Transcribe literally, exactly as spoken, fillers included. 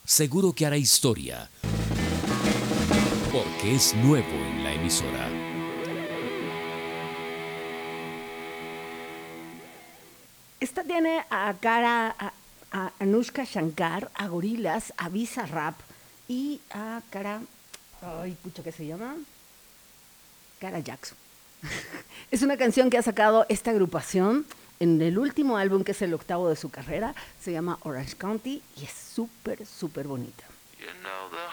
seguro que hará historia, porque es nuevo en la emisora. Esta tiene a cara a, a Anushka Shankar, a Gorillaz, a Bizarrap y a cara... Ay, pucha, ¿qué se llama? Cara Jackson. Es una canción que ha sacado esta agrupación en el último álbum, que es el octavo de su carrera. Se llama Orange County y es súper, súper bonita. You know the